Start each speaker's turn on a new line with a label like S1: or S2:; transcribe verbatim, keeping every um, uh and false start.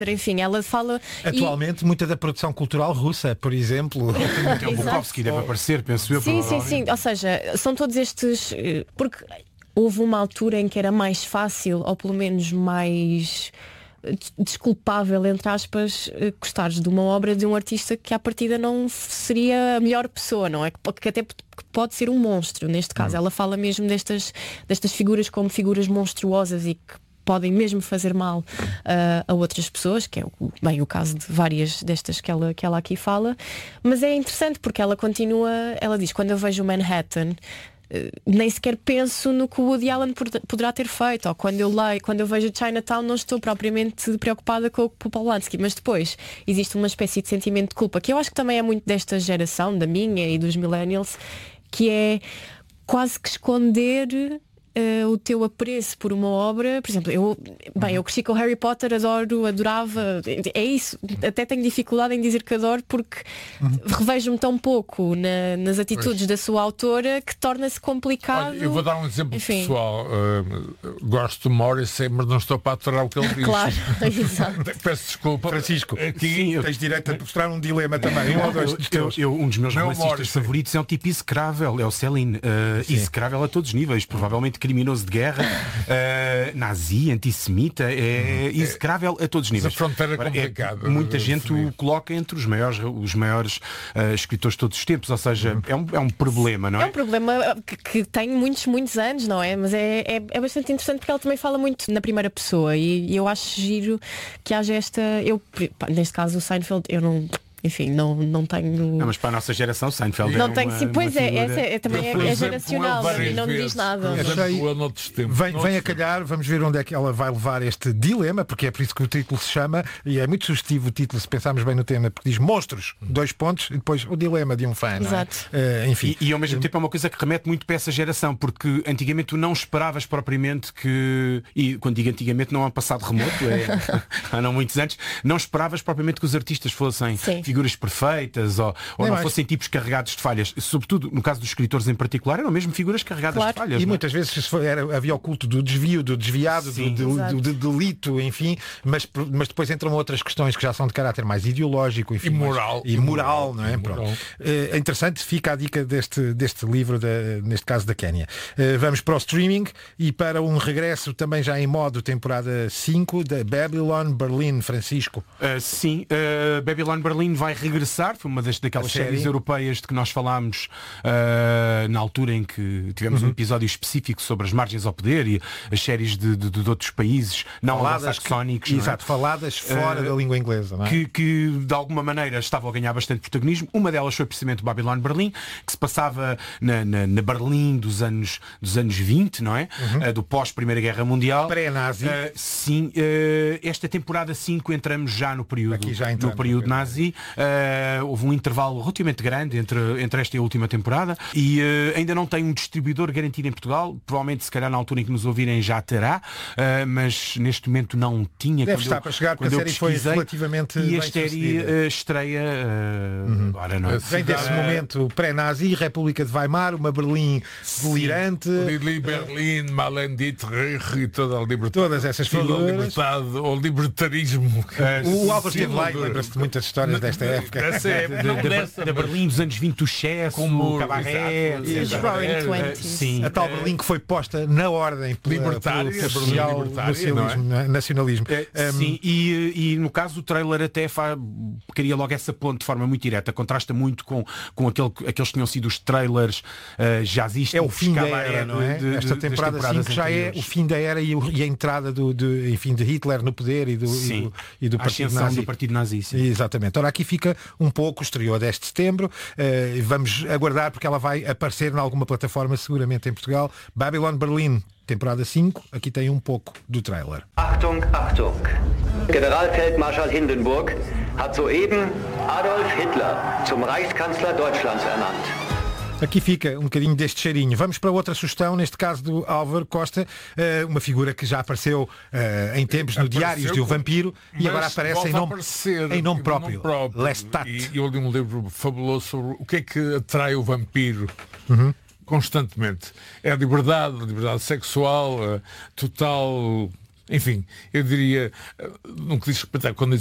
S1: Enfim, ela fala...
S2: Atualmente, e... muita da produção cultural russa, por exemplo.
S3: Até o Bukowski deve aparecer, penso eu.
S1: Sim, sim, sim. Ou seja, são todos estes... Porque houve uma altura em que era mais fácil, ou pelo menos mais desculpável, entre aspas, gostares de uma obra de um artista que à partida não seria a melhor pessoa, não é? Que até pode ser um monstro, neste caso. Hum. Ela fala mesmo destas, destas figuras como figuras monstruosas e que podem mesmo fazer mal uh, a outras pessoas, que é o, bem o caso de várias destas que ela, que ela aqui fala, mas é interessante porque ela continua, ela diz, quando eu vejo Manhattan, uh, nem sequer penso no que o Woody Allen poderá ter feito, ou quando eu leio, quando eu vejo Chinatown não estou propriamente preocupada com o Polanski, mas depois existe uma espécie de sentimento de culpa, que eu acho que também é muito desta geração, da minha e dos millennials, que é quase que esconder Uh, o teu apreço por uma obra. Por exemplo, eu, bem, eu cresci com Harry Potter, adoro, adorava, é isso, até tenho dificuldade em dizer que adoro porque uhum. revejo-me tão pouco na, nas atitudes pois. da sua autora que torna-se complicado.
S4: Olha, eu vou dar um exemplo
S1: Enfim.
S4: pessoal, uh, gosto de Morrissey, mas não estou para aturar o que ele diz.
S1: Claro, exato.
S4: Peço desculpa,
S2: Francisco,
S4: aqui
S2: sim, tens direito a mostrar um dilema também. Um, ou dois dos
S3: eu, eu, um dos meus
S4: Meu
S3: romancistas
S4: Morrissey.
S3: favoritos é um tipo execrável, é o Céline, uh, execrável a todos os níveis, provavelmente criminoso de guerra, uh, nazi, antissemita, é execrável a todos os níveis.
S4: A fronteira é complicada.
S3: É, muita gente o coloca entre os maiores, os maiores uh, escritores de todos os tempos, ou seja, é um, é um problema, não é?
S1: É um problema que, que tem muitos, muitos anos, não é? Mas é, é, é bastante interessante porque ela também fala muito na primeira pessoa e, e eu acho giro que haja esta... Eu, neste caso o Seinfeld, eu não... Enfim, não, não tenho...
S3: Não, mas para a nossa geração, Seinfeld
S1: não
S3: é
S1: tenho,
S3: uma,
S1: sim, pois
S3: uma
S1: é,
S3: figura...
S1: essa é, também é, é geracional e não me diz nada.
S2: Vem, vem a calhar, vamos ver onde é que ela vai levar este dilema, porque é por isso que o título se chama, e é muito sugestivo o título, se pensarmos bem no tema, porque diz monstros, dois pontos, e depois o dilema de um fã.
S1: Exato.
S2: Não é? uh, enfim.
S3: E, e ao mesmo tempo é uma coisa que remete muito para essa geração, porque antigamente tu não esperavas propriamente que, e quando digo antigamente não é um passado remoto, é há não muitos anos, não esperavas propriamente que os artistas fossem Sim. figuras perfeitas, ou, ou não mais. fossem tipos carregados de falhas. Sobretudo, no caso dos escritores em particular, eram mesmo figuras carregadas
S1: claro.
S3: de falhas.
S2: E
S3: não?
S2: muitas vezes era, havia o culto do desvio, do desviado,
S3: Sim,
S2: do, do, do, do delito, enfim, mas, mas depois entram outras questões que já são de caráter mais ideológico, enfim,
S4: e moral.
S2: Mais, e,
S4: e
S2: moral,
S4: moral,
S2: não é?
S4: Moral.
S2: É interessante, fica a dica deste, deste livro, da, neste caso da Quénia. Vamos para o streaming e para um regresso também já em modo temporada cinco da Babylon Berlin, Francisco.
S3: Uh, sim, uh, Babylon Berlin vai regressar. Foi uma das, daquelas séries europeias de que nós falámos uh, na altura em que tivemos uhum. um episódio específico sobre as margens ao poder e as séries de, de, de outros países não anglo-saxónicos.
S2: Exato,
S3: é?
S2: faladas fora uh, da língua inglesa. Não é?
S3: que, que de alguma maneira estavam a ganhar bastante protagonismo. Uma delas foi precisamente Babylon Berlin, que se passava na, na, na Berlim dos anos, dos anos vinte, não é? Uhum. Uh, do pós-Primeira Guerra Mundial.
S2: Pré-nazi.
S3: Uh, sim, uh, esta temporada cinco entramos já no período,
S2: Aqui já
S3: no período nazi. Uh, houve um intervalo relativamente grande entre, entre esta e a última temporada e uh, ainda não tem um distribuidor garantido em Portugal. Provavelmente, se calhar, na altura em que nos ouvirem já terá, uh, mas neste momento não tinha.
S2: Deve estar eu, para chegar, porque a série foi relativamente
S3: e
S2: bem
S3: a série uh, estreia uh, uhum. agora não.
S2: Vem desse é... momento pré-nazi, República de Weimar, uma Berlim delirante.
S4: Lili, Berlim, Marlene Dietrich e toda a liberdade.
S2: Todas essas figuras.
S4: O libertarismo.
S2: O, o Albert Einstein lembra-se de muitas histórias desta época.
S4: Dessa época, não
S3: da,
S4: dessa,
S3: da Berlim dos anos vinte, o Chess, o Cabaré,
S2: a tal Berlim que foi posta na ordem
S4: libertária,
S2: pelo social nacionalismo,
S4: é?
S2: nacionalismo.
S3: É, um, sim, e, e no caso o trailer até fa... queria logo essa ponte de forma muito direta, contrasta muito com, com aquele, aqueles que tinham sido os trailers uh, jazzísticos.
S2: É o fim da era, não é? De, Esta temporada cinco já é o fim da era e, o, e a entrada do, de, enfim, de Hitler no poder e do, e do, e do Partido Nazi.
S3: do Partido Nazi sim.
S2: Exatamente. Ora, aqui fica um pouco, estreou a dez de setembro, uh, vamos aguardar porque ela vai aparecer em alguma plataforma seguramente em Portugal. Babylon Berlin, temporada cinco, aqui tem um pouco do trailer.
S5: Achtung, Achtung! Generalfeldmarschall Hindenburg hat soeben Adolf Hitler zum Reichskanzler Deutschlands ernannt.
S2: Aqui fica um bocadinho deste cheirinho. Vamos para outra sugestão, neste caso do Álvaro Costa, uma figura que já apareceu em tempos no Diários de um Vampiro e agora aparece em nome, em nome próprio, próprio. Lestat.
S4: E eu li um livro fabuloso sobre o que é que atrai o vampiro.
S2: Uhum.
S4: Constantemente. É a liberdade, a liberdade sexual, a total enfim, eu diria, no que diz respeito à condição